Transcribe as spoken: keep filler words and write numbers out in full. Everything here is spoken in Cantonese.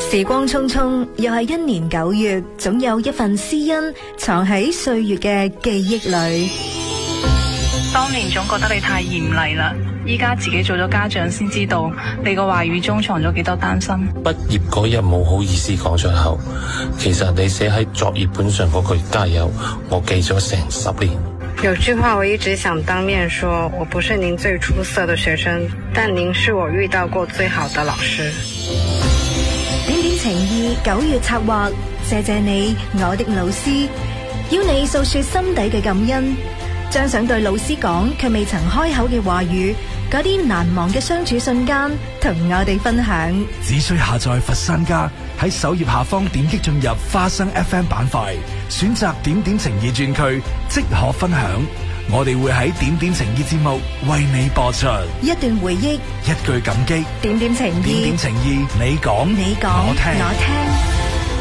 時光匆匆，又係一年九月，總有一份私恩藏喺歲月嘅記憶裏。 當年總覺得你太嚴厲啦，依家自己做咗家長先知道，你個話語中藏咗幾多擔心。 畢業嗰日冇好意思講出口，其實你寫喺作業本上嗰句加油，我記咗成十年。 有句話我一直想當面說，我不是您最出色的學生，但您是我遇到過最好的老師。 點點情意九月策劃，謝謝你，我的老師，要你訴說心底嘅感恩，將想對老師講卻未曾開口嘅話語，嗰啲難忘嘅相處瞬間，同我哋分享。 只需下載佛山家，喺首頁下方點擊進入花生 F M 板塊，選擇點點情意專區，即可分享。我哋會喺點點情意節目為你播出一段回憶， 一句感激， 點點情意， 點點情意，你講， 你講， 我聽， 我聽。